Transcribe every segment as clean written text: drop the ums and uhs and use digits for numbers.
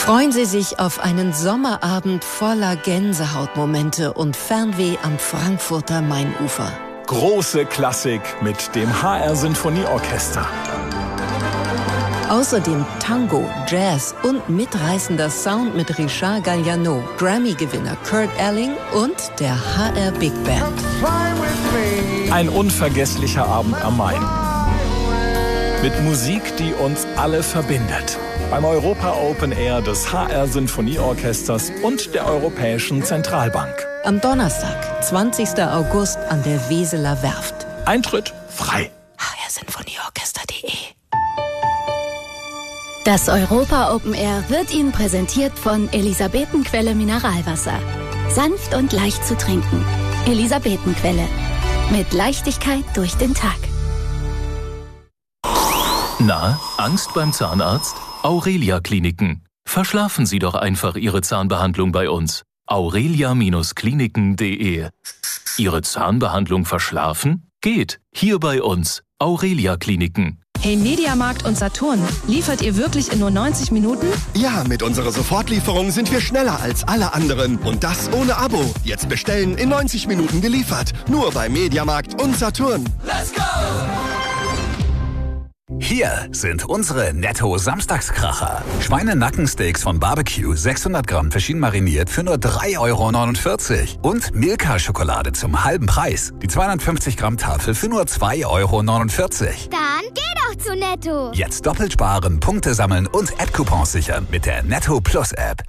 Freuen Sie sich auf einen Sommerabend voller Gänsehautmomente und Fernweh am Frankfurter Mainufer. Große Klassik mit dem HR Sinfonieorchester. Außerdem Tango, Jazz und mitreißender Sound mit Richard Galliano, Grammy-Gewinner Kurt Elling und der HR Big Band. Ein unvergesslicher Abend am Main. Mit Musik, die uns alle verbindet. Beim Europa Open Air des HR Sinfonieorchesters und der Europäischen Zentralbank. Am Donnerstag, 20. August an der Weseler Werft. Eintritt frei. hrsinfonieorchester.de. Das Europa Open Air wird Ihnen präsentiert von Elisabetenquelle Mineralwasser. Sanft und leicht zu trinken. Elisabetenquelle. Mit Leichtigkeit durch den Tag. Na, Angst beim Zahnarzt? Aurelia Kliniken. Verschlafen Sie doch einfach Ihre Zahnbehandlung bei uns. aurelia-kliniken.de. Ihre Zahnbehandlung verschlafen? Geht. Hier bei uns. Aurelia Kliniken. Hey Mediamarkt und Saturn, liefert ihr wirklich in nur 90 Minuten? Ja, mit unserer Sofortlieferung sind wir schneller als alle anderen. Und das ohne Abo. Jetzt bestellen, in 90 Minuten geliefert. Nur bei Mediamarkt und Saturn. Let's go! Hier sind unsere Netto-Samstagskracher. Schweinenackensteaks von Barbecue, 600 Gramm verschieden mariniert für nur 3,49 € und Milka-Schokolade zum halben Preis. Die 250 Gramm Tafel für nur 2,49 €. Dann geh doch zu Netto. Jetzt doppelt sparen, Punkte sammeln und Ad-Coupons sichern mit der Netto Plus App.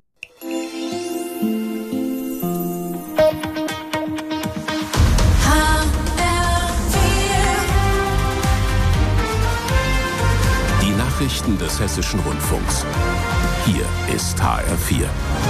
Nachrichten des Hessischen Rundfunks. Hier ist HR4.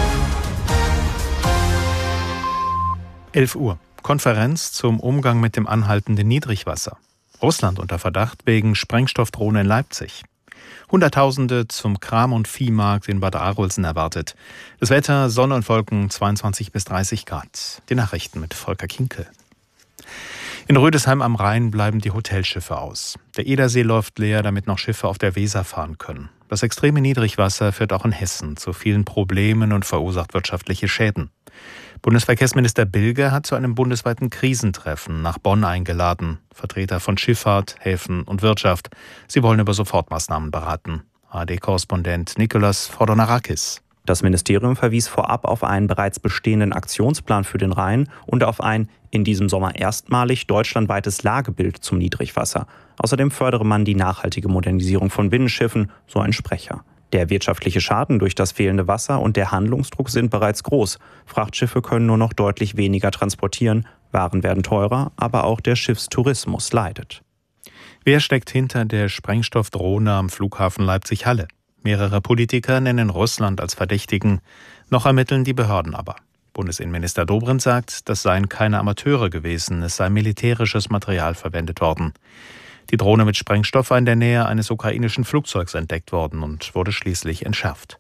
11 Uhr. Konferenz zum Umgang mit dem anhaltenden Niedrigwasser. Russland unter Verdacht wegen Sprengstoffdrohne in Leipzig. Hunderttausende zum Kram- und Viehmarkt in Bad Arolsen erwartet. Das Wetter, Sonne und Wolken, 22 bis 30 Grad. Die Nachrichten mit Volker Kinkel. In Rüdesheim am Rhein bleiben die Hotelschiffe aus. Der Edersee läuft leer, damit noch Schiffe auf der Weser fahren können. Das extreme Niedrigwasser führt auch in Hessen zu vielen Problemen und verursacht wirtschaftliche Schäden. Bundesverkehrsminister Bilger hat zu einem bundesweiten Krisentreffen nach Bonn eingeladen. Vertreter von Schifffahrt, Häfen und Wirtschaft. Sie wollen über Sofortmaßnahmen beraten. ARD-Korrespondent Nikolas Fordonarakis. Das Ministerium verwies vorab auf einen bereits bestehenden Aktionsplan für den Rhein und auf ein in diesem Sommer erstmalig deutschlandweites Lagebild zum Niedrigwasser. Außerdem fördere man die nachhaltige Modernisierung von Binnenschiffen, so ein Sprecher. Der wirtschaftliche Schaden durch das fehlende Wasser und der Handlungsdruck sind bereits groß. Frachtschiffe können nur noch deutlich weniger transportieren, Waren werden teurer, aber auch der Schiffstourismus leidet. Wer steckt hinter der Sprengstoffdrohne am Flughafen Leipzig-Halle? Mehrere Politiker nennen Russland als Verdächtigen. Noch ermitteln die Behörden aber. Bundesinnenminister Dobrindt sagt, das seien keine Amateure gewesen, es sei militärisches Material verwendet worden. Die Drohne mit Sprengstoff war in der Nähe eines ukrainischen Flugzeugs entdeckt worden und wurde schließlich entschärft.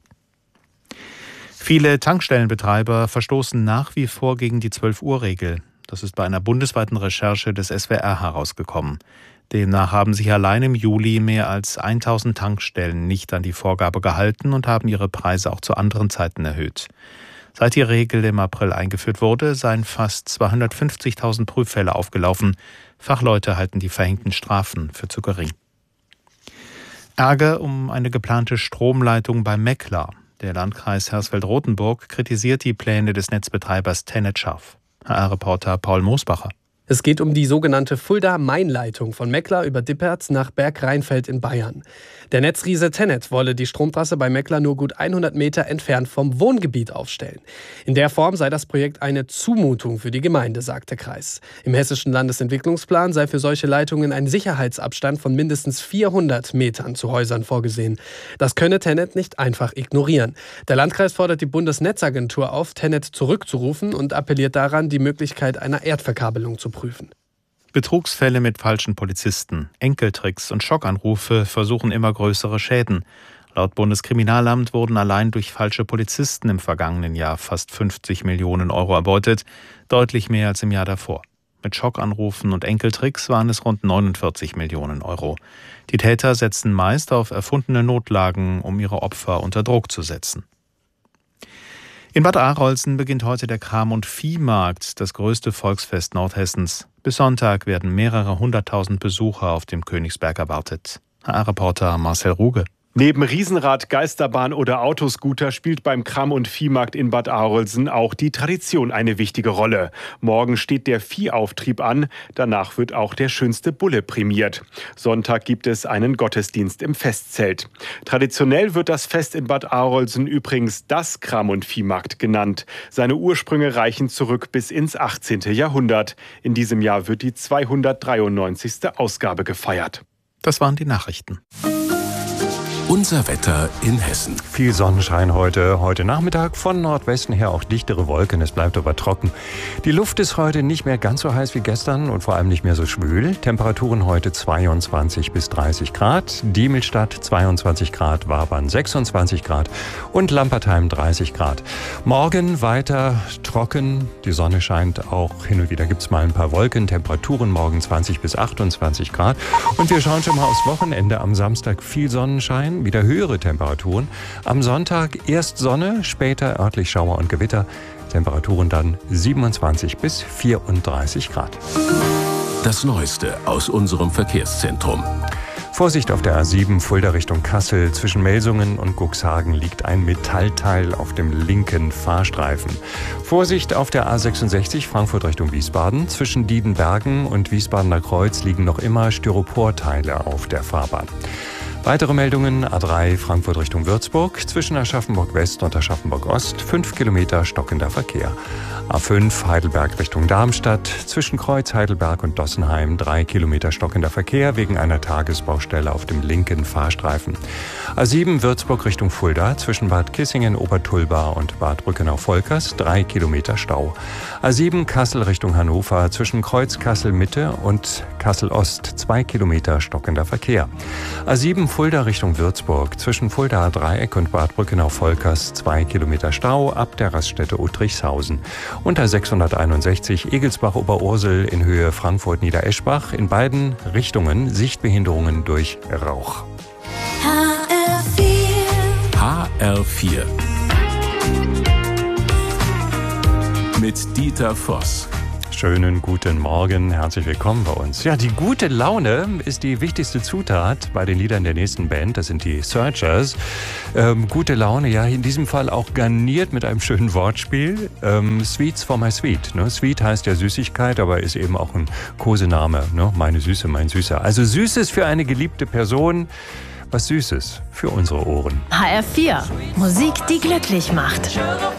Viele Tankstellenbetreiber verstoßen nach wie vor gegen die 12-Uhr-Regel. Das ist bei einer bundesweiten Recherche des SWR herausgekommen. Demnach haben sich allein im Juli mehr als 1000 Tankstellen nicht an die Vorgabe gehalten und haben ihre Preise auch zu anderen Zeiten erhöht. Seit die Regel im April eingeführt wurde, seien fast 250.000 Prüffälle aufgelaufen. Fachleute halten die verhängten Strafen für zu gering. Ärger um eine geplante Stromleitung bei Meckler. Der Landkreis Hersfeld-Rotenburg kritisiert die Pläne des Netzbetreibers TenneT scharf. HR-Reporter Paul Moosbacher. Es geht um die sogenannte Fulda-Main-Leitung von Meckler über Dippertz nach Bergrheinfeld in Bayern. Der Netzriese TenneT wolle die Stromtrasse bei Meckler nur gut 100 Meter entfernt vom Wohngebiet aufstellen. In der Form sei das Projekt eine Zumutung für die Gemeinde, sagt der Kreis. Im hessischen Landesentwicklungsplan sei für solche Leitungen ein Sicherheitsabstand von mindestens 400 Metern zu Häusern vorgesehen. Das könne TenneT nicht einfach ignorieren. Der Landkreis fordert die Bundesnetzagentur auf, TenneT zurückzurufen und appelliert daran, die Möglichkeit einer Erdverkabelung zu prüfen. Betrugsfälle mit falschen Polizisten, Enkeltricks und Schockanrufe versuchen immer größere Schäden. Laut Bundeskriminalamt wurden allein durch falsche Polizisten im vergangenen Jahr fast 50 Millionen Euro erbeutet, deutlich mehr als im Jahr davor. Mit Schockanrufen und Enkeltricks waren es rund 49 Millionen Euro. Die Täter setzen meist auf erfundene Notlagen, um ihre Opfer unter Druck zu setzen. In Bad Arolsen beginnt heute der Kram- und Viehmarkt, das größte Volksfest Nordhessens. Bis Sonntag werden mehrere 100.000 Besucher auf dem Königsberg erwartet. HR-Reporter Marcel Ruge. Neben Riesenrad, Geisterbahn oder Autoscooter spielt beim Kram- und Viehmarkt in Bad Arolsen auch die Tradition eine wichtige Rolle. Morgen steht der Viehauftrieb an, danach wird auch der schönste Bulle prämiert. Sonntag gibt es einen Gottesdienst im Festzelt. Traditionell wird das Fest in Bad Arolsen übrigens das Kram- und Viehmarkt genannt. Seine Ursprünge reichen zurück bis ins 18. Jahrhundert. In diesem Jahr wird die 293. Ausgabe gefeiert. Das waren die Nachrichten. Unser Wetter in Hessen. Viel Sonnenschein heute Nachmittag. Von Nordwesten her auch dichtere Wolken, es bleibt aber trocken. Die Luft ist heute nicht mehr ganz so heiß wie gestern und vor allem nicht mehr so schwül. Temperaturen heute 22 bis 30 Grad. Diemelstadt 22 Grad, Wabern 26 Grad und Lampertheim 30 Grad. Morgen weiter trocken, die Sonne scheint auch, hin und wieder gibt es mal ein paar Wolken. Temperaturen morgen 20 bis 28 Grad. Und wir schauen schon mal aufs Wochenende. Am Samstag viel Sonnenschein, wieder höhere Temperaturen. Am Sonntag erst Sonne, später örtlich Schauer und Gewitter. Temperaturen dann 27 bis 34 Grad. Das Neueste aus unserem Verkehrszentrum. Vorsicht auf der A7 Fulda Richtung Kassel. Zwischen Melsungen und Cuxhagen liegt ein Metallteil auf dem linken Fahrstreifen. Vorsicht auf der A66 Frankfurt Richtung Wiesbaden. Zwischen Diedenbergen und Wiesbadener Kreuz liegen noch immer Styroporteile auf der Fahrbahn. Weitere Meldungen: A3 Frankfurt Richtung Würzburg, zwischen Aschaffenburg West und Aschaffenburg Ost 5 Kilometer stockender Verkehr. A5 Heidelberg Richtung Darmstadt, zwischen Kreuz Heidelberg und Dossenheim 3 Kilometer stockender Verkehr wegen einer Tagesbaustelle auf dem linken Fahrstreifen. A7 Würzburg Richtung Fulda, zwischen Bad Kissingen, Obertulba und Bad Brückenau-Volkers 3 Kilometer Stau. A7 Kassel Richtung Hannover, zwischen Kreuz Kassel Mitte und Kassel Ost 2 Kilometer stockender Verkehr. A7 Fulda Richtung Würzburg, zwischen Fuldaer Dreieck und Bad Brückenau-Volkers 2 Kilometer Stau ab der Raststätte Uttrichshausen. Und A661 Egelsbach-Oberursel in Höhe Frankfurt-Niedereschbach, in beiden Richtungen Sichtbehinderungen durch Rauch. HR4 mit Dieter Voss. Schönen guten Morgen, herzlich willkommen bei uns. Ja, die gute Laune ist die wichtigste Zutat bei den Liedern der nächsten Band, das sind die Searchers. Gute Laune, ja, in diesem Fall auch garniert mit einem schönen Wortspiel. Sweets for my sweet. Ne? Sweet heißt ja Süßigkeit, aber ist eben auch ein Kosename. Ne? Meine Süße, mein Süßer. Also Süßes für eine geliebte Person, was Süßes für unsere Ohren. HR4, Musik, die glücklich macht.